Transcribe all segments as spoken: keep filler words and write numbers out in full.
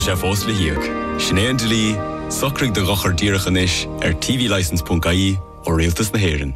Chef Osle Hiag. Sinead Lee, Socrig de Rocher Dierachanish, er T V license dot I E, or Realtus na Héireann.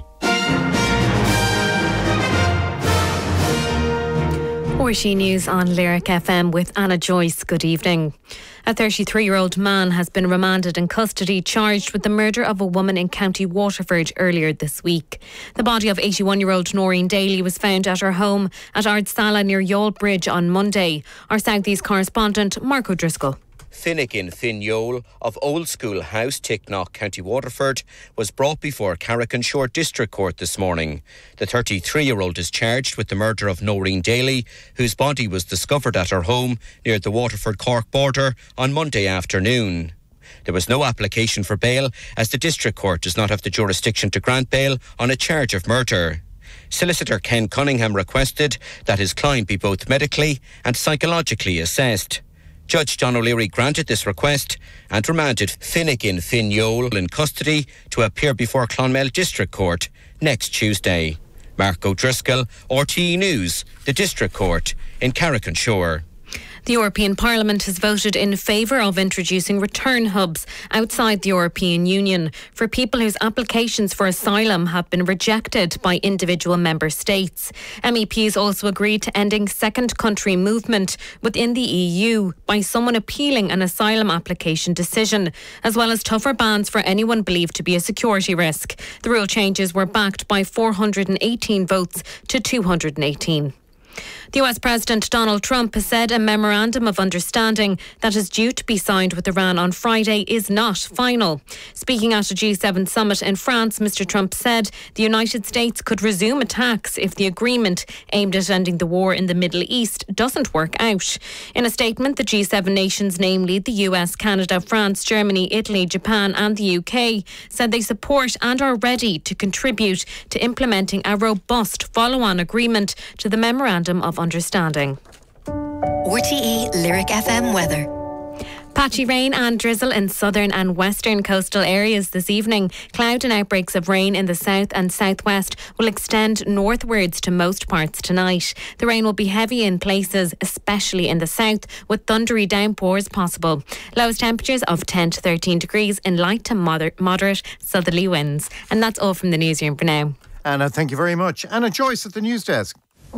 R T E News on Lyric F M with Anna Joyce. Good evening. A thirty-three-year-old man has been remanded in custody charged with the murder of a woman in County Waterford earlier this week. The body of eighty-one-year-old Noreen Daly was found at her home at Ardsala near Youghal Bridge on Monday. Our South East correspondent Mark O'Driscoll. Finnegan Finn Youghal of Old School House, Ticknock, County Waterford, was brought before Carrick-on-Shore District Court this morning. The thirty-three-year-old is charged with the murder of Noreen Daly, whose body was discovered at her home near the Waterford-Cork border on Monday afternoon. There was no application for bail, as the District Court does not have the jurisdiction to grant bail on a charge of murder. Solicitor Ken Cunningham requested that his client be both medically and psychologically assessed. Judge John O'Leary granted this request and remanded Finnegan Finn Youghal in custody to appear before Clonmel District Court next Tuesday. Mark O'Driscoll, R T E News, the District Court in Carrick-on-Shore. The European Parliament has voted in favour of introducing return hubs outside the European Union for people whose applications for asylum have been rejected by individual member states. M E Ps also agreed to ending second country movement within the E U by someone appealing an asylum application decision, as well as tougher bans for anyone believed to be a security risk. The rule changes were backed by four hundred eighteen votes to two hundred eighteen. The U S President Donald Trump has said a memorandum of understanding that is due to be signed with Iran on Friday is not final. Speaking at a G seven summit in France, Mister Trump said the United States could resume attacks if the agreement aimed at ending the war in the Middle East doesn't work out. In a statement, the G seven nations, namely the U S, Canada, France, Germany, Italy, Japan and the U K, said they support and are ready to contribute to implementing a robust follow-on agreement to the Memorandum of Understanding. R T E Lyric F M weather. Patchy rain and drizzle in southern and western coastal areas this evening. Cloud and outbreaks of rain in the south and southwest will extend northwards to most parts tonight. The rain will be heavy in places, especially in the south, with thundery downpours possible. Lowest temperatures of ten to thirteen degrees in light to moder- moderate southerly winds. And that's all from the newsroom for now. Anna, thank you very much. Anna Joyce at the news desk.